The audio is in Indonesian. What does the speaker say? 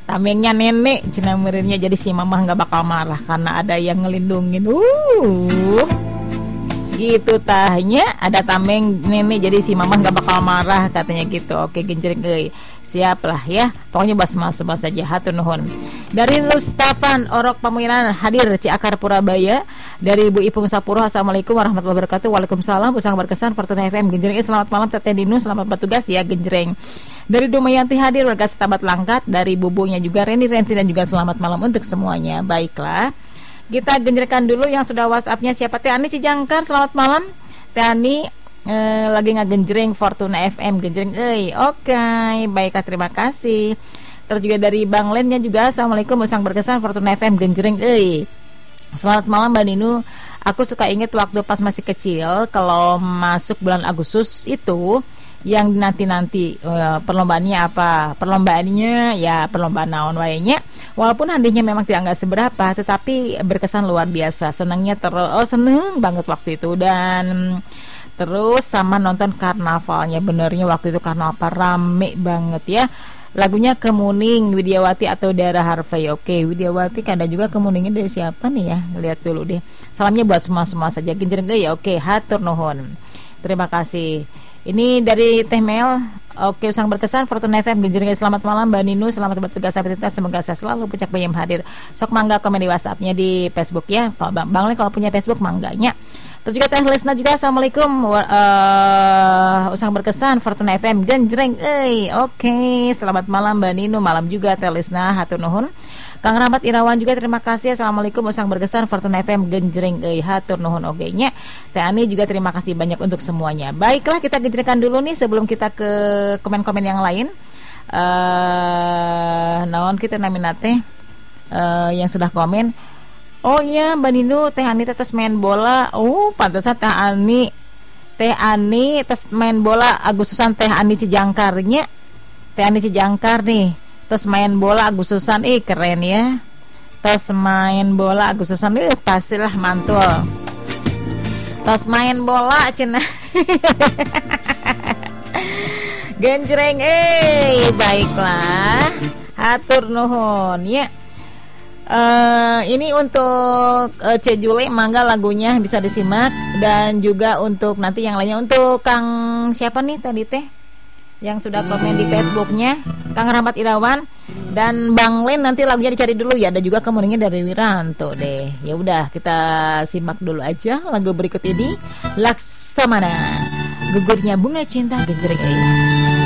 Tamengnya nenek cenah meureunnya, jadi si mamah nggak bakal marah karena ada yang ngelindungin. Gitu tahnya, ada tameng nenek jadi si mamah nggak bakal marah katanya gitu. Oke genjreng euy. Siap lah ya. Pokoknya basma saja, hatur nuhun. Dari Rustafan Orok Pamuiran hadir Ciakar Purabaya. Dari Ibu Ipung Sapuro, Assalamualaikum warahmatullahi wabarakatuh. Waalaikumsalam. Usang berkesan Fortuna FM genjreng. Selamat malam Teteh Dinu, selamat bertugas ya genjreng. Dari Dumayanti hadir warga Setabat Langkat. Dari bubunya juga Reni Renti dan juga selamat malam untuk semuanya. Baiklah, kita genjrekan dulu yang sudah WhatsAppnya. Siapa? Teh Ani Cijangkar, selamat malam Teh Ani. Lagi ngagenjreng Fortuna FM genjreng euy. Oke, baiklah, terima kasih. Terus juga dari Bang Lennya juga, Assalamualaikum usang berkesan Fortuna FM genjreng euy. Selamat malam Mbak Ninu. Aku suka inget waktu pas masih kecil, kalau masuk bulan Agustus itu yang nanti perlombaannya apa? Perlombaannya ya perlombaan naon wayanya. Walaupun hadiahnya memang tidak nggak seberapa, tetapi berkesan luar biasa. Senangnya seneng banget waktu itu. Dan terus sama nonton karnavalnya, benernya waktu itu karnaval rame banget ya. Lagunya Kemuning, Widiawati atau Dara Harvey. Oke, Widiawati kan ada juga Kemuningnya dari siapa nih ya? Lihat dulu deh. Salamnya buat semua saja genjreng ya. Oke, hatur nuhun. Terima kasih. Ini dari Teh Mel. Oke, usang berkesan Fortuna FM genjreng. Selamat malam Mbak Ninu, selamat bertugas sampai tuntas. Semoga saya selalu puncak bayam hadir. Sok mangga komen di WhatsApp-nya di Facebook ya. Kalau Bang Le kalau punya Facebook mangganya. Terus juga Teh Lesna juga, Assalamualaikum. Usang berkesan Fortuna FM genjreng. Oke, selamat malam Mbak Ninu, malam juga Teh Lesna, hatur nuhun. Kang Rahmat Irawan juga terima kasih. Assalamualaikum usang berkesan Fortuna FM genjreng hatur nuhun ogenya. Teh Ani juga terima kasih banyak untuk semuanya. Baiklah, kita genjrengkan dulu nih sebelum kita ke komen-komen yang lain. Naon kita naminate yang sudah komen. Oh iya Mbak Ninu, Teh Ani terus main bola. Oh pantesan Teh Ani terus main bola Agustusan. Teh Ani Cijangkarnya, Teh Ani Cijangkar nih terus main bola Agustusan. Keren ya. Terus main bola Agustusan, pastilah mantul. Terus main bola cenah. Genjreng baiklah. Hatur nuhun ya. Ini untuk Cejule mangga lagunya bisa disimak. Dan juga untuk nanti yang lainnya untuk Kang siapa nih tadi teh yang sudah komen di Facebooknya, Kang Rahmat Irawan dan Bang Len, nanti lagunya dicari dulu ya. Ada juga kemuningnya dari Wiranto deh. Ya udah, kita simak dulu aja lagu berikut ini. Laksamana, gugurnya bunga cinta genjreng.